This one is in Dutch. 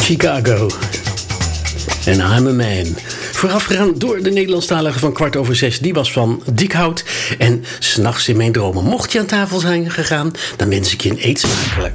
Chicago. En I'm a Man. Voorafgegaan door de Nederlandstalige van 6:15. Die was van Dikhout. En 'S'nachts in mijn dromen. Mocht je aan tafel zijn gegaan, dan wens ik je een eet smakelijk.